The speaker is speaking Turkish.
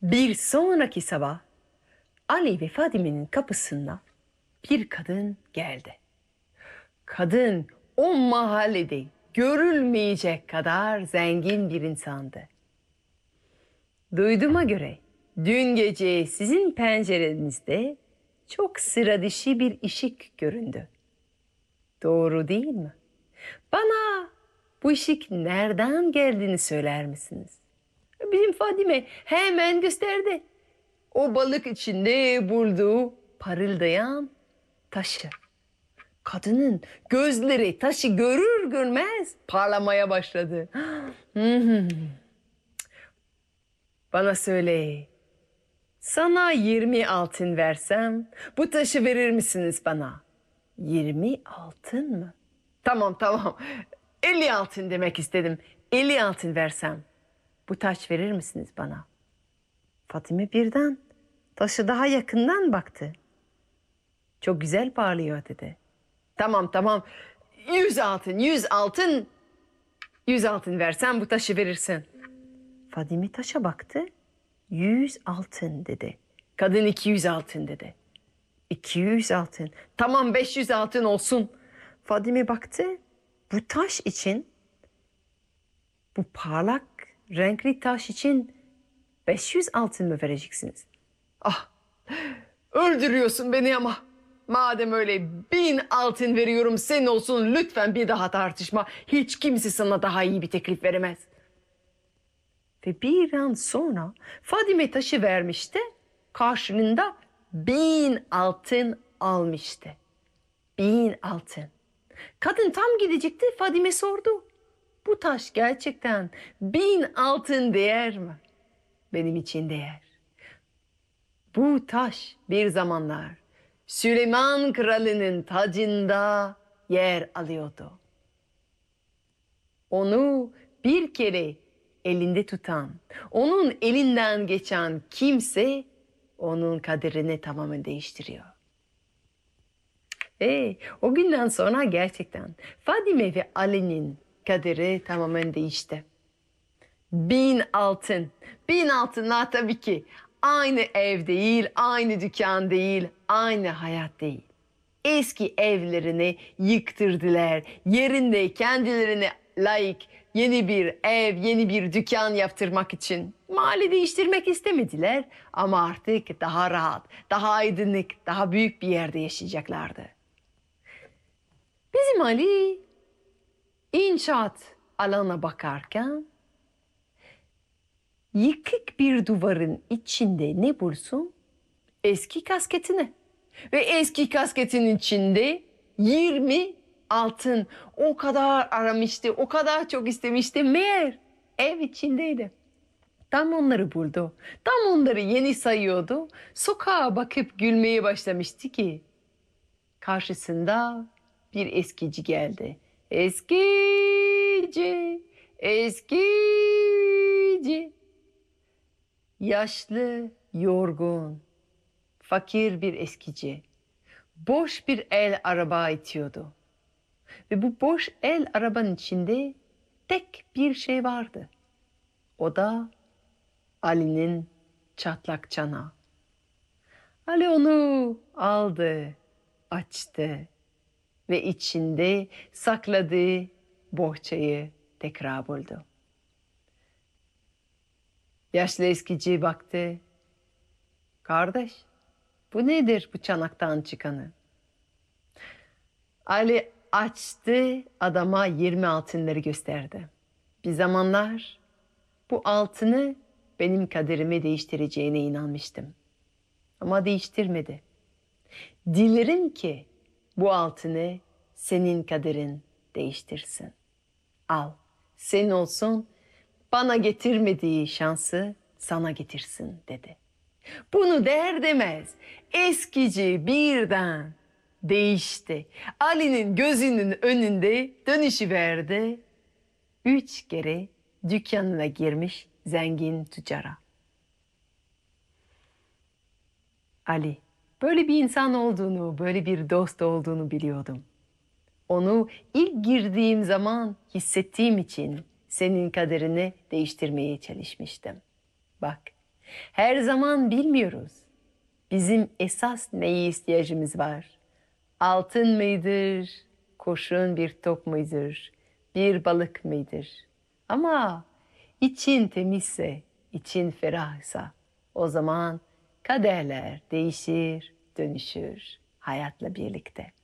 Bir sonraki sabah Ali ve Fadime'nin kapısına bir kadın geldi. Kadın o mahallede görülmeyecek kadar zengin bir insandı. Duyduğuma göre dün gece sizin pencerenizde çok sıra dışı bir ışık göründü. Doğru değil mi? Bana bu ışık nereden geldiğini söyler misiniz? Bizim Fadime hemen gösterdi. O balık içinde bulduğu parıldayan taşı. Kadının gözleri taşı görür görmez parlamaya başladı. Bana söyle, sana 20 altın versem bu taşı verir misiniz bana? 20 altın mı? Tamam. 50 altın demek istedim. 50 altın versem bu taş verir misiniz bana? Fatime birden taşı daha yakından baktı. Çok güzel parlıyor dedi. Tamam. 100 altın, 100 altın. 100 altın versen bu taşı verirsin. Fadime taşa baktı. 100 altın dedi. Kadın 200 altın dedi. 200 altın. Tamam 500 altın olsun. Fadime baktı. Bu taş için, bu parlak renkli taş için 500 altın mı vereceksiniz? Ah, öldürüyorsun beni ama. Madem öyle 1000 altın veriyorum senin olsun, lütfen bir daha tartışma. Hiç kimse sana daha iyi bir teklif veremez. Ve bir an sonra Fadime taşı vermişti. Karşılığında 1000 altın almıştı. 1000 altın. Kadın tam gidecekti. Fadime sordu. Bu taş gerçekten 1000 altın değer mi? Benim için değer. Bu taş bir zamanlar Süleyman Kralı'nın tacında yer alıyordu. Onu bir kere elinde tutan, onun elinden geçen kimse onun kaderini tamamen değiştiriyor. O günden sonra gerçekten Fadime ve Ali'nin kaderi tamamen değişti. 1000 altın. 1000 altınla tabii ki aynı ev değil, aynı dükkan değil, aynı hayat değil. Eski evlerini yıktırdılar. Yerinde kendilerine layık yeni bir ev, yeni bir dükkan yaptırmak için. Mahalle değiştirmek istemediler ama artık daha rahat, daha aydınlık, daha büyük bir yerde yaşayacaklardı. Bizim Ali inşaat alana bakarken yıkık bir duvarın içinde ne bulsun? Eski kasketini. Ve eski kasketin içinde 20 altın. O kadar aramıştı, o kadar çok istemişti. Meğer ev içindeydi. Tam onları buldu. Tam onları yeni sayıyordu. Sokağa bakıp gülmeye başlamıştı ki karşısında bir eskici geldi. Eskici. Yaşlı, yorgun, fakir bir eskici. Boş bir el araba itiyordu. Ve bu boş el arabanın içinde tek bir şey vardı. O da Ali'nin çatlak çanağı. Ali onu aldı, açtı ve içinde sakladığı bohçayı tekrar buldu. Yaşlı eskici baktı. Kardeş, bu nedir bu çanaktan çıkanı? Ali açtı, adama 20 altınları gösterdi. Bir zamanlar bu altını benim kaderimi değiştireceğine inanmıştım. Ama değiştirmedi. Dilerim ki bu altını senin kaderin değiştirsin. Al, senin olsun, bana getirmediği şansı sana getirsin dedi. Bunu der demez eskici birden değişti. Ali'nin gözünün önünde dönüşüverdi. 3 kere dükkanına girmiş zengin tüccara. Ali, böyle bir insan olduğunu, böyle bir dost olduğunu biliyordum. Onu ilk girdiğim zaman hissettiğim için senin kaderini değiştirmeye çalışmıştım. Bak, Her zaman bilmiyoruz. Bizim esas neye ihtiyacımız var? Altın mıdır? Kurşun bir top mudur? Bir balık mıdır? Ama için temizse, için ferahsa o zaman kaderler değişir, dönüşür hayatla birlikte.